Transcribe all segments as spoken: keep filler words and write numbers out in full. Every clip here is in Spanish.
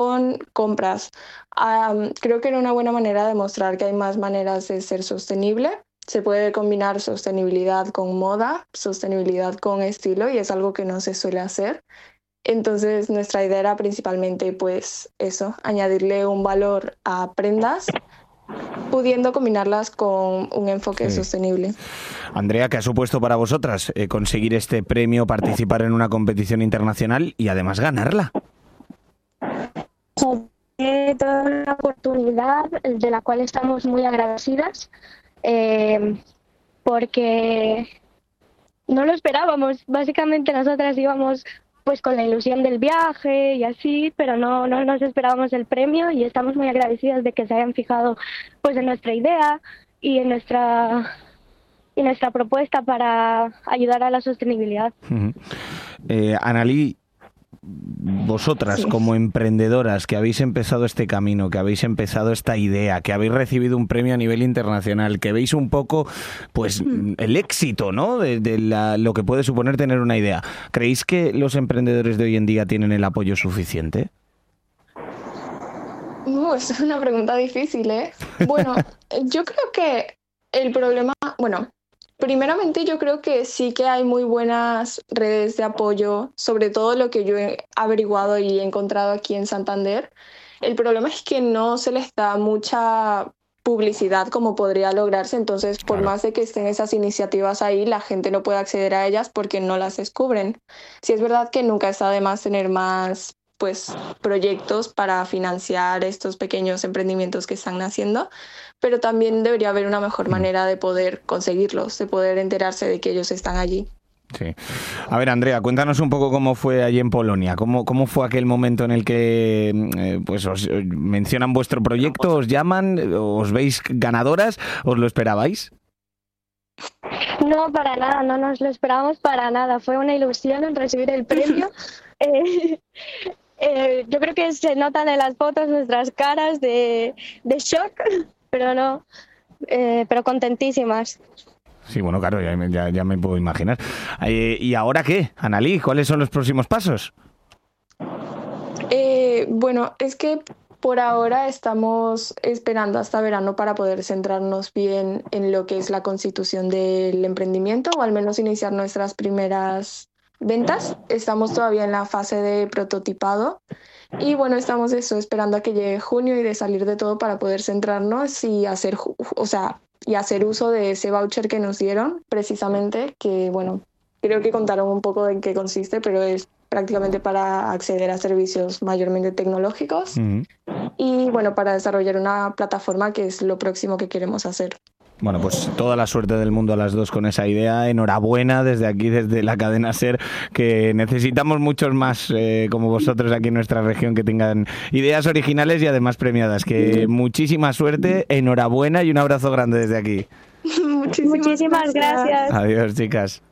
compras. Um, creo que era una buena manera de mostrar que hay más maneras de ser sostenible. Se puede combinar sostenibilidad con moda, sostenibilidad con estilo, y es algo que no se suele hacer. Entonces nuestra idea era principalmente pues eso, añadirle un valor a prendas, pudiendo combinarlas con un enfoque sí. sostenible. Andrea, ¿qué ha supuesto para vosotras eh, conseguir este premio, participar en una competición internacional y además ganarla? Es toda una oportunidad de la cual estamos muy agradecidas, eh, porque no lo esperábamos. Básicamente nosotras íbamos pues con la ilusión del viaje y así, pero no, no nos esperábamos el premio, y estamos muy agradecidas de que se hayan fijado pues en nuestra idea y en nuestra y nuestra propuesta para ayudar a la sostenibilidad. Uh-huh. eh, Analí, vosotras sí. como emprendedoras que habéis empezado este camino, que habéis empezado esta idea, que habéis recibido un premio a nivel internacional, que veis un poco pues mm. el éxito, ¿no? de, de la, lo que puede suponer tener una idea, ¿creéis que los emprendedores de hoy en día tienen el apoyo suficiente? Uh, es una pregunta difícil, ¿eh? Bueno, yo creo que el problema, bueno, primeramente yo creo que sí que hay muy buenas redes de apoyo, sobre todo lo que yo he averiguado y he encontrado aquí en Santander. El problema es que no se les da mucha publicidad como podría lograrse, entonces por claro. más de que estén esas iniciativas ahí, la gente no puede acceder a ellas porque no las descubren. Sí es verdad que nunca está de más tener más pues proyectos para financiar estos pequeños emprendimientos que están naciendo, pero también debería haber una mejor manera de poder conseguirlos, de poder enterarse de que ellos están allí. Sí. A ver, Andrea, cuéntanos un poco cómo fue allí en Polonia, cómo, cómo fue aquel momento en el que eh, pues os mencionan vuestro proyecto, os llaman, os veis ganadoras, ¿os lo esperabais? No, para nada, no nos lo esperábamos para nada, fue una ilusión en recibir el premio. eh, Eh, yo creo que se notan en las fotos nuestras caras de, de shock, pero no, eh, pero contentísimas. Sí, bueno, claro, ya, ya, ya me puedo imaginar. Eh, ¿Y ahora qué, Analí? ¿Cuáles son los próximos pasos? Eh, bueno, es que por ahora estamos esperando hasta verano para poder centrarnos bien en lo que es la constitución del emprendimiento, o al menos iniciar nuestras primeras ventas. Estamos todavía en la fase de prototipado y bueno, estamos eso, esperando a que llegue junio y de salir de todo para poder centrarnos y hacer, o sea, y hacer uso de ese voucher que nos dieron precisamente, que bueno, creo que contaron un poco en qué consiste, pero es prácticamente para acceder a servicios mayormente tecnológicos uh-huh. y bueno, para desarrollar una plataforma, que es lo próximo que queremos hacer. Bueno, pues toda la suerte del mundo a las dos con esa idea. Enhorabuena desde aquí, desde la cadena SER, que necesitamos muchos más eh, como vosotros aquí en nuestra región, que tengan ideas originales y además premiadas. Que muchísima suerte, enhorabuena y un abrazo grande desde aquí. Muchísimas, Muchísimas gracias. gracias. Adiós, chicas.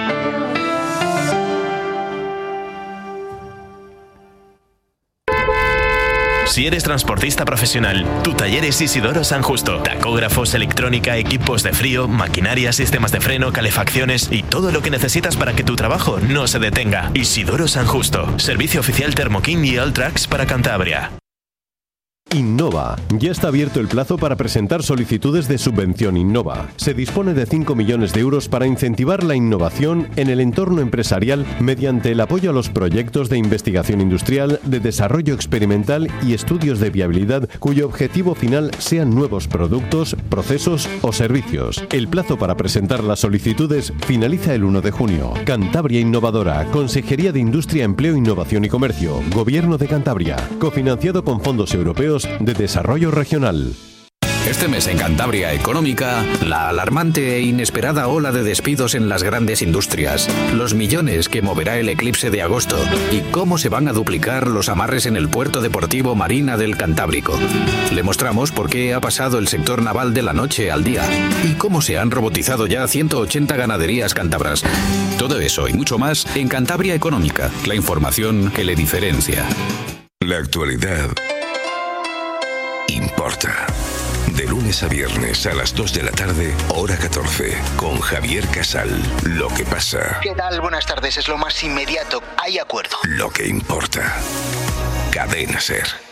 Si eres transportista profesional, tu taller es Isidoro San Justo. Tacógrafos, electrónica, equipos de frío, maquinaria, sistemas de freno, calefacciones y todo lo que necesitas para que tu trabajo no se detenga. Isidoro San Justo. Servicio oficial Thermoking y Alltrax para Cantabria. Innova. Ya está abierto el plazo para presentar solicitudes de subvención Innova. Se dispone de cinco millones de euros para incentivar la innovación en el entorno empresarial mediante el apoyo a los proyectos de investigación industrial, de desarrollo experimental y estudios de viabilidad cuyo objetivo final sean nuevos productos, procesos o servicios. El plazo para presentar las solicitudes finaliza el uno de junio. Cantabria Innovadora, Consejería de Industria, Empleo, Innovación y Comercio, Gobierno de Cantabria, cofinanciado con fondos europeos de Desarrollo Regional. Este mes en Cantabria Económica, la alarmante e inesperada ola de despidos en las grandes industrias, los millones que moverá el eclipse de agosto y cómo se van a duplicar los amarres en el puerto deportivo Marina del Cantábrico. Le mostramos por qué ha pasado el sector naval de la noche al día y cómo se han robotizado ya ciento ochenta ganaderías cántabras. Todo eso y mucho más en Cantabria Económica, la información que le diferencia. La actualidad importa. De lunes a viernes a las dos de la tarde, hora catorce, con Javier Casal. Lo que pasa. ¿Qué tal? Buenas tardes. Es lo más inmediato. Hay acuerdo. Lo que importa. Cadena SER.